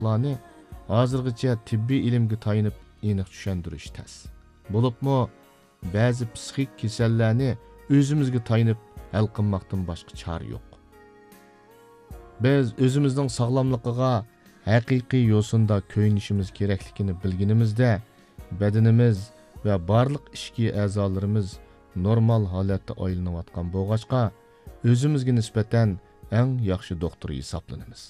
farqlarni hozirgacha tibbiy ilmga tayanib aniq tushuntirish tez. Bo'libmi ba'zi psixik kasallarni o'zimizga tayanib hal qilmoqdan boshqa chora yo'q. Biz o'zimizning sog'lomligiga haqiqiy yo'sinda ko'ynishimiz kerakligini bilganimizda badanimiz va barliq ishki a'zolarimiz normal holatda aylanayotgan bo'lg'achqa o'zimizga nisbatan eng yaxshi doktor hisoblanamiz.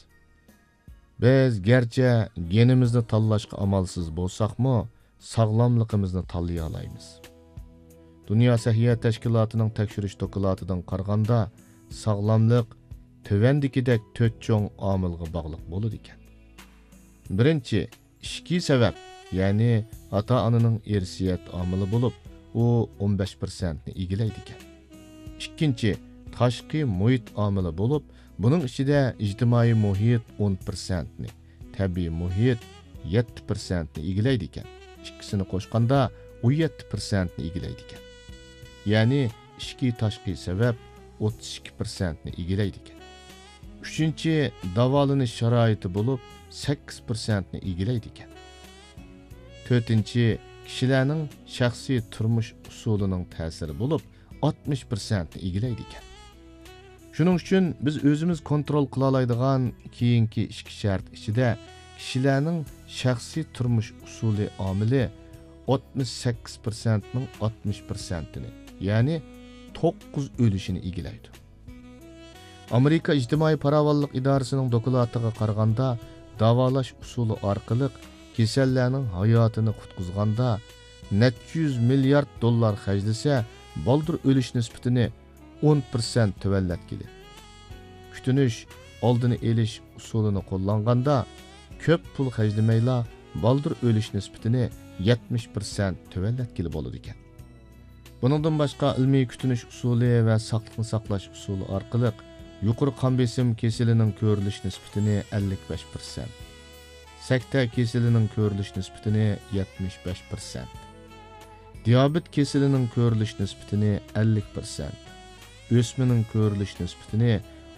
Biz garchi genimizni tanlashga amalsiz bo'lsaqmi, sog'lomligimizni tanlay olamiz. Dunyo Sahiyat Tashkilotining tekshirish doklatidan qaraganda, sog'lomlik tövendikidek 4 cho'ng omilga bog'liq bo'ladi ekan. Birinchi, ishki sabab, ya'ni ota-onaning irsiyat omili bo'lib, u 15% ni egallaydi ekan. Ikkinchi, tashqi muhit omili bo'lib, buning ichida ijtimoiy muhit 10% ni, tabiiy muhit 7% ni egallaydi ekan. İkisini qo'shganda 17% ni egallaydi ekan. Ya'ni ishki tashqi sabab 32% ni egallaydi ekan. Üçüncü, davolanish sharoiti bo'lib 8% ni egallaydi ekan. To'rtinchi, kishilarning shaxsiy turmush usulining ta'siri bo'lib 60% ni egallaydi ekan. Shuning uchun biz o'zimiz kontrol qila oladigan keyingi ikki shart ichida kishilarning shaxsiy turmush usuli omili 68% ning 60% ni, ya'ni 9 o'lishini egallaydi. Amerika İctimai Paravallık İdarəsinin doklatiga qaraganda, davolash usuli orqali kasallarning hayotini qutqizganda necha 100 milliard dollar xarjlasa, baldur o'lish nisbatini 10% tövelletkili. Kütünüş, oldini elish usulini qo'llanganda, ko'p pul xarjlamayla baldur o'lish nisbatini 70% tövelletkili bo'ladi ekan. Buningdan boshqa ilmiy kutinish usuli va saqliqni saqlash usuli orqali yuqori qon besim kesilining ko'rilish nisbatini 55%, sakta kesilining ko'rilish nisbatini 75%, diabet kesilining ko'rilish nisbatini 50%, o'smaning ko'rilish nisbatini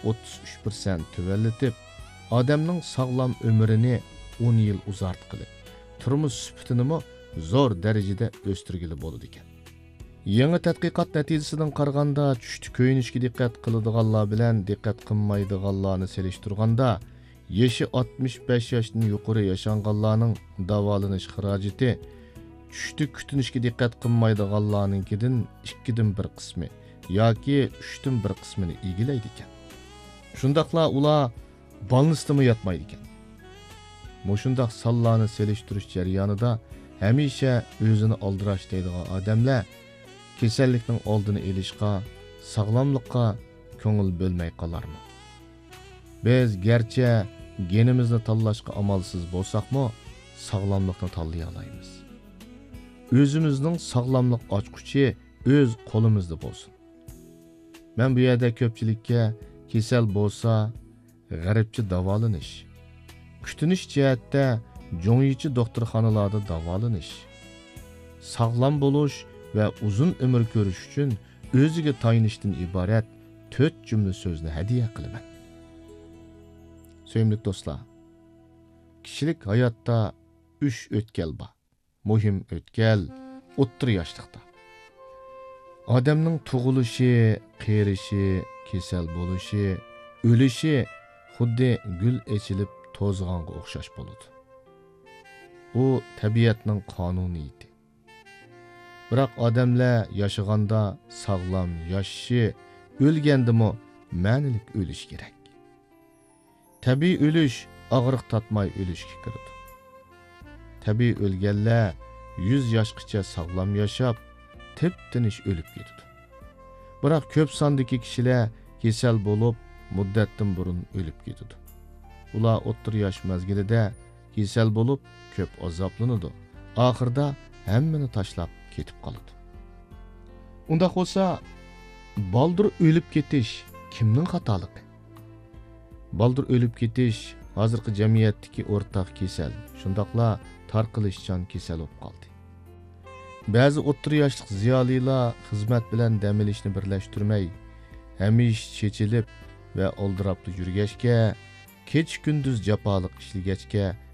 33% tövelletib, odamning sog'lom umrini 10 yil uzartqili, turmush sifatini zo'r darajada o'stirgili bo'ladi ekan. Yangi tadqiqot natijasidan qaraganda, tushdi ko'yinishga diqqat qiladiganlar bilan diqqat qilmaydiganlarni selishtirganda, yashi 65 yoshdan yuqori yashanganlarning davolanish xarajati tushdi kutinishga diqqat qilmaydiganlarninkidan 2dan 1 qismi yoki 3dan 1 qismini egallaydi ekan. Shundaqla ular balnisdimi yotmaydi ekan. Mushundaq sonlarni selishtirish jarayonida hamisha o'zini aldirash deydigan odamlar kasallikning oldini olishga, sog'lomlikqa ko'ngil bo'lmay qolarmi? Biz garchi genimizni tanlashga amalsiz bo'lsaqmi, sog'lomlikni tanlay olamiz. O'zimizning sog'lomlik ochquchi o'z qo'limizda bo'lsin. Men bu yerda ko'pchilikka kasal bo'lsa, g'aribcha davolanish, kutinish jihatda jo'ngyichi doktorxonalarda davolanish, sog'lom bo'lish ve uzun ömür ko'rish uchun o'ziga tayinishdan iborat 4 jumla so'zni hadiya qilaman. Sevimli do'stlar, kishilik hayotda 3 o'tkal bor. Muhim o'tkal o'ttir yoshlikda. Odamning tug'ilishi, qerishi, kasal bo'lishi, o'lishi xuddi gul echilib to'zg'onga o'xshash bo'ladi. Bu tabiatning qonuniyati. Biroq odamlar yashaganda sog'lom yashashi, o'lgandimi ma'nilik o'lish kerak. Tabiiy o'lish og'riq tatmay o'lishga kiradi. Tabiiy o'lganlar 100 yoshgacha sog'lom yashab, tip-tinish o'lib ketadi. Biroq ko'p sondagi kishilar kasal bo'lib, muddatdan burun o'lib ketadi. Ular o'ttir yosh mazgilida kasal bo'lib, ko'p azoblanadi. Oxirida hammani tashlab ketib qoladi. Unda bo'lsa, baldur o'lib ketish kimning xatoligi? Baldur o'lib ketish hozirgi jamiyatdagi o'rtaq kasal, shundaqla tarqalishchan kasal bo'lib qoldi. Ba'zi o'ttir yoshlik ziyolilar xizmat bilan dam olishni birlashtirmay, hamish chechilib va oldirabli yurgashga kecha kunduz jafoliq ishlagachga